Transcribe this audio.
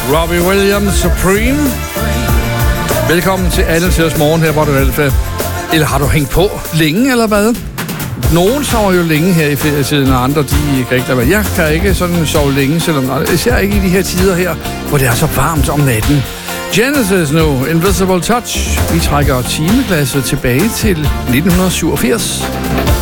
Robbie Williams Supreme. Velkommen til Alle Tiders Morgen her på Radio Alfa. Eller har du hængt på længe, eller hvad? Nogen sover jo længe her i ferietiden, og andre, de kan ikke lade være. Jeg kan ikke sådan sove længe, selvom især ikke i de her tider her, hvor det er så varmt om natten. Genesis nu, Invisible Touch. Vi trækker timeglasset tilbage til 1987.